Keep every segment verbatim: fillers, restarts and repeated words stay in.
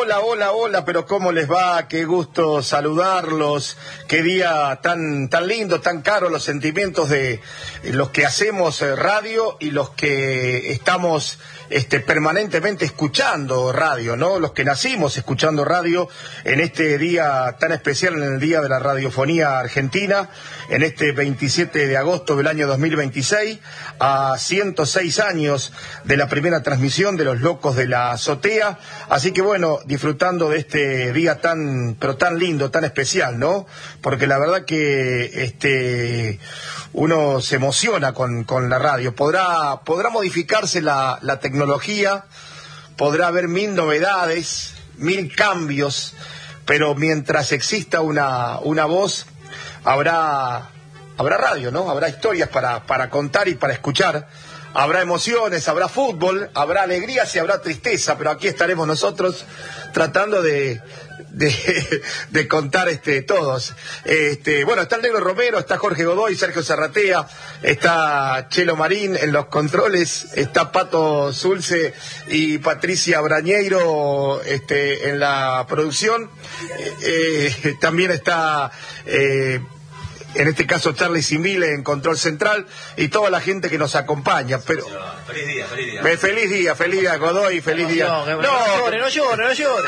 Hola, hola, hola, pero ¿cómo les va? Qué gusto saludarlos, qué día tan tan lindo, tan caro, los sentimientos de los que hacemos radio y los que estamos este, permanentemente escuchando radio, ¿no? Los que nacimos escuchando radio en este día tan especial, en el Día de la Radiofonía Argentina, en este veintisiete de agosto del año dos mil veintiséis, a ciento seis años de la primera transmisión de Los Locos de la Azotea. Así que bueno, disfrutando de este día tan, pero tan lindo, tan especial, ¿no? Porque la verdad que este uno se emociona con, con la radio. Podrá, podrá modificarse la, la tecnología, podrá haber mil novedades, mil cambios, pero mientras exista una, una voz, habrá, habrá radio, ¿no? Habrá historias para, para contar y para escuchar. Habrá emociones, habrá fútbol, habrá alegrías y habrá tristeza, pero aquí estaremos nosotros tratando de, de, de contar este todos. Este, bueno, está el Negro Romero, está Jorge Godoy, Sergio Zarratea, está Chelo Marín en los controles, está Pato Zulce y Patricia Brañeiro este, en la producción. Eh, eh, también está... Eh, en este caso Charlie Simile en Control Central y toda la gente que nos acompaña. Pero feliz día, feliz día. Feliz día, feliz día, Godoy, feliz no, día. No, no, no llore, no llore, no llore.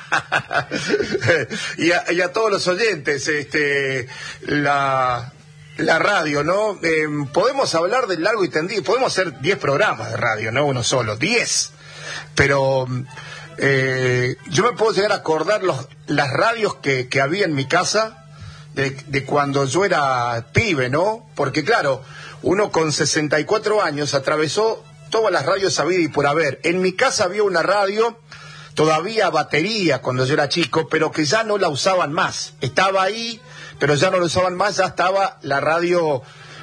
y, a, y a todos los oyentes, este, la, la radio, ¿no? Eh, podemos hablar del largo y tendido, podemos hacer diez programas de radio, no uno solo, diez. Pero eh, yo me puedo llegar a acordar los, las radios que, que había en mi casa. De, de cuando yo era pibe, ¿no? Porque claro, uno con sesenta y cuatro años atravesó todas las radios habidas y por haber. En mi casa había una radio, todavía batería cuando yo era chico, pero que ya no la usaban más. Estaba ahí, pero ya no la usaban más, ya estaba la radio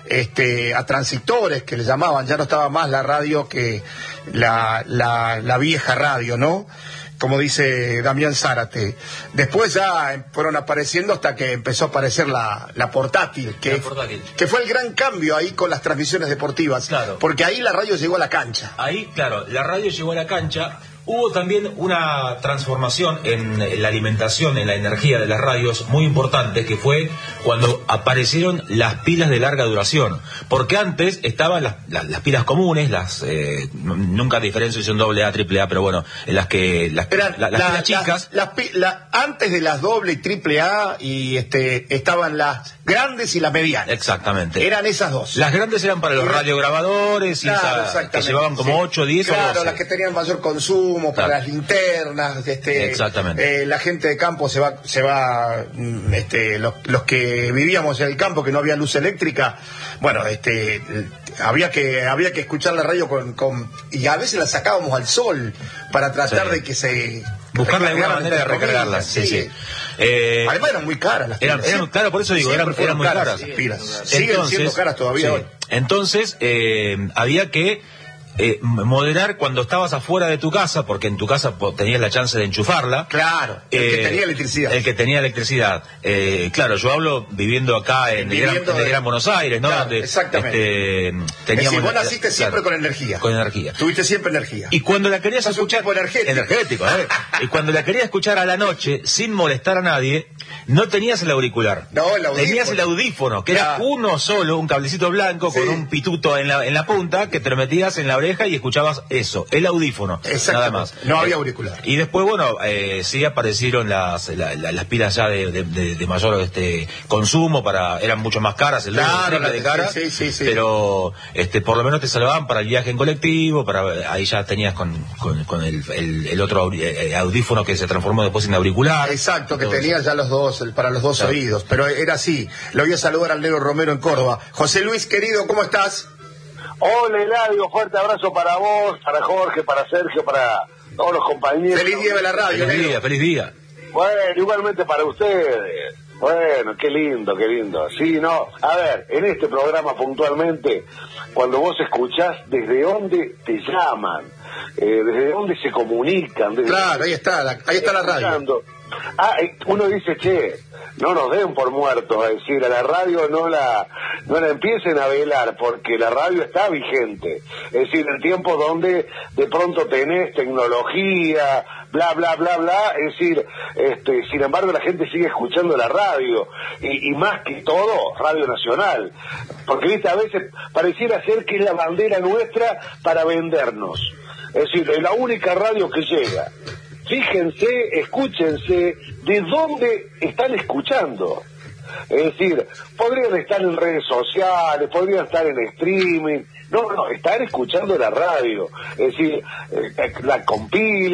este, a transistores, que le llamaban, ya no estaba más la radio que la, la, la vieja radio, ¿no? Como dice Damián Zárate. Después ya fueron apareciendo hasta que empezó a aparecer la, la portátil, que, la portátil, que fue el gran cambio ahí con las transmisiones deportivas. Claro. Porque ahí la radio llegó a la cancha. Ahí, claro, la radio llegó a la cancha. Hubo también una transformación en la alimentación, en la energía de las radios muy importante, que fue cuando aparecieron las pilas de larga duración. Porque antes estaban las, las, las pilas comunes, las eh, nunca diferencio si son doble A, triple A, pero bueno, en las que las, Eran, la, las la, pilas chicas. La, la, la, antes de las doble y triple A y este estaban las grandes y las medianas. Exactamente. Eran esas dos. Las grandes eran para los Era, radiograbadores y claro, esa, que llevaban como sí. ocho, diez claro, o doce. Las que tenían mayor consumo, para claro. Las linternas, este, exactamente. Eh, la gente de campo se va, se va, este, los, los que vivíamos en el campo que no había luz eléctrica, bueno, este, había que, había que escuchar la radio con, con, y a veces la sacábamos al sol para tratar sí. de que se buscarle alguna manera de recargarlas, sí, sí. Eh, Además eran muy caras las pilas. Eran, eran, claro, por eso digo, eran, eran muy caras. caras. Pilas. Siguen Entonces, siendo caras todavía sí. hoy. Entonces, eh, había que Eh, moderar cuando estabas afuera de tu casa, porque en tu casa tenías la chance de enchufarla. Claro, el eh, que tenía electricidad. El que tenía electricidad. Eh, claro, yo hablo viviendo acá en, viviendo el, gran, en el Gran Buenos Aires, ¿no? Claro, Donde, exactamente. Este, teníamos, es decir, vos naciste claro, siempre con energía. Con energía. Tuviste siempre energía. Y cuando la querías Sos escuchar... Un energético. Energético, ¿eh? Y cuando la querías escuchar a la noche, sin molestar a nadie, no tenías el auricular. No, el audífono. Tenías el audífono, que claro. era uno solo, un cablecito blanco, sí. con un pituto en la, en la punta, que te lo metías en la oreja y escuchabas eso, el audífono, nada más. No había auricular. Y después, bueno, eh, sí aparecieron las, la, la, las pilas ya de, de, de, de mayor este consumo, para eran mucho más caras, el claro, doble de caras, sí, sí, sí. pero este por lo menos te salvaban para el viaje en colectivo, para ahí ya tenías con, con, con el, el, el otro audífono que se transformó después en auricular. Exacto, que tenías ya los dos, para los dos claro. oídos, pero era así. Lo voy a saludar al Negro Romero en Córdoba. José Luis, querido, ¿cómo estás? Hola, Eladio, fuerte abrazo para vos, para Jorge, para Sergio, para todos los compañeros. Feliz día de la radio, Feliz Negro. día, feliz día. Bueno, igualmente para ustedes. Bueno, qué lindo, qué lindo. Sí, no, a ver, en este programa puntualmente, cuando vos escuchás desde dónde te llaman, eh, desde dónde se comunican. Desde claro, ahí está, la, ahí está la radio. Ah, uno dice, che, no nos den por muertos, es decir, a la radio no la no la empiecen a velar, porque la radio está vigente, es decir, en tiempos donde de pronto tenés tecnología, bla, bla, bla, bla. Es decir, este, sin embargo, la gente sigue escuchando la radio, y, y más que todo, Radio Nacional. Porque, viste, a veces pareciera ser que es la bandera nuestra para vendernos. Es decir, es la única radio que llega. Fíjense, escúchense de dónde están escuchando. Es decir, podrían estar en redes sociales, podrían estar en streaming. No, no, están escuchando la radio. Es decir, eh, la compila.